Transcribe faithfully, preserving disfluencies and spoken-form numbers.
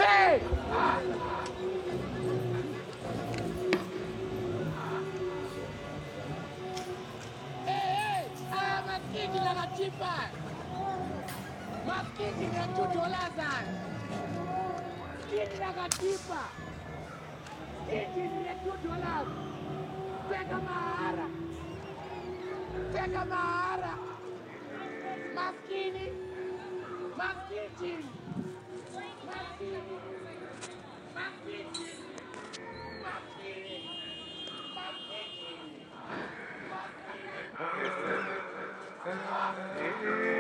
Hey! Hey, haya maskini na katiba. Maskini na tutolaza. Maskini na katiba. Maskini na tutolaza. Pega mahara. Pega mahara. Maskini. Maskini. Maskini. Maskini. Maskini. Maskini. Maskini.